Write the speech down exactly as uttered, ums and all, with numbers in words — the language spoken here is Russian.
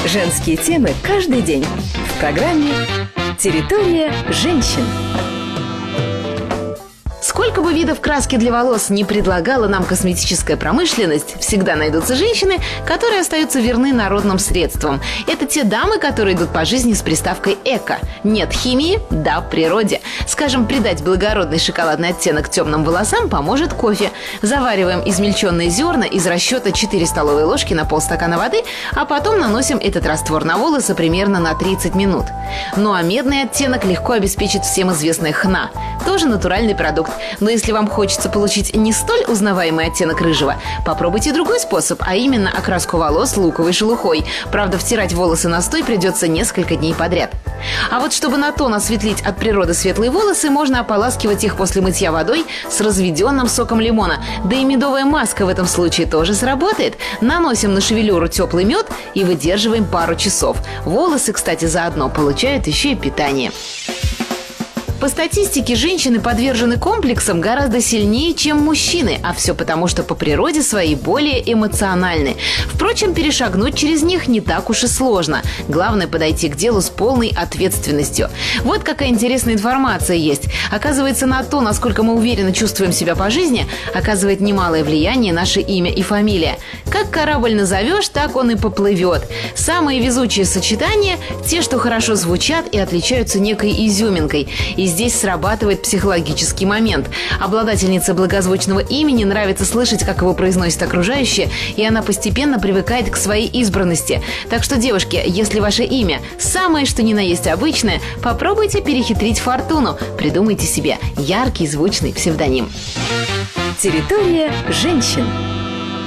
Женские темы каждый день в программе «Территория женщин». Сколько бы видов краски для волос не предлагала нам косметическая промышленность, всегда найдутся женщины, которые остаются верны народным средствам. Это те дамы, которые идут по жизни с приставкой «эко». Нет химии, да природе. Скажем, придать благородный шоколадный оттенок темным волосам поможет кофе. Завариваем измельченные зерна из расчета четыре столовые ложки на полстакана воды, а потом наносим этот раствор на волосы примерно на тридцать минут. Ну а медный оттенок легко обеспечит всем известная хна. Тоже натуральный продукт. Но если вам хочется получить не столь узнаваемый оттенок рыжего, попробуйте другой способ, а именно окраску волос луковой шелухой. Правда, втирать волосы настой придется несколько дней подряд. А вот чтобы на тон осветлить от природы светлые волосы, можно ополаскивать их после мытья водой с разведенным соком лимона. Да и медовая маска в этом случае тоже сработает. Наносим на шевелюру теплый мед и выдерживаем пару часов. Волосы, кстати, заодно получают еще и питание. По статистике, женщины подвержены комплексам гораздо сильнее, чем мужчины, а все потому, что по природе своей более эмоциональны. Впрочем, перешагнуть через них не так уж и сложно. Главное – подойти к делу с полной ответственностью. Вот какая интересная информация есть. Оказывается, на то, насколько мы уверенно чувствуем себя по жизни, оказывает немалое влияние наше имя и фамилия. Как корабль назовешь, так он и поплывет. Самые везучие сочетания – те, что хорошо звучат и отличаются некой изюминкой. И здесь срабатывает психологический момент. Обладательнице благозвучного имени нравится слышать, как его произносят окружающие, и она постепенно привыкает к своей избранности. Так что, девушки, если ваше имя самое что ни на есть обычное, попробуйте перехитрить фортуну. Придумайте себе яркий звучный псевдоним. Территория женщин.